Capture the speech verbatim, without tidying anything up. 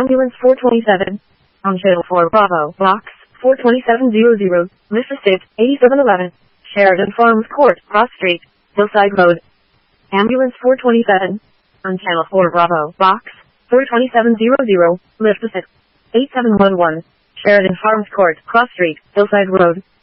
Ambulance four twenty-seven. On channel four Bravo, box four twenty-seven hundred, Mississippi, eighty-seven eleven, Sheridan Farms Court, Cross Street, Hillside Road. Ambulance four twenty-seven. On channel four Bravo, box four twenty-seven hundred, Mississippi, eighty-seven eleven, Sheridan Farms Court, Cross Street, Hillside Road.